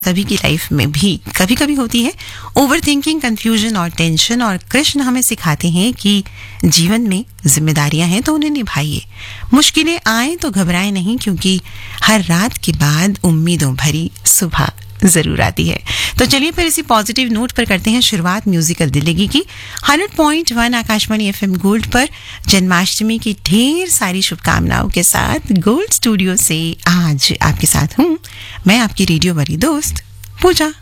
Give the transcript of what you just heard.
सभी की लाइफ में भी कभी कभी होती है ओवर थिंकिंग, कंफ्यूजन और टेंशन। और कृष्ण हमें सिखाते हैं कि जीवन में जिम्मेदारियां हैं तो उन्हें निभाइए। मुश्किलें आए तो घबराएं नहीं, क्योंकि हर रात के बाद उम्मीदों भरी सुबह जरूर आती है। तो चलिए फिर इसी पॉजिटिव नोट पर करते हैं शुरुआत म्यूजिकल दिल्ली की 100.1 आकाशवाणी एफएम गोल्ड पर जन्माष्टमी की ढेर सारी शुभकामनाओं के साथ गोल्ड स्टूडियो से आज आपके साथ हूं मैं, आपकी रेडियो वाली दोस्त पूजा।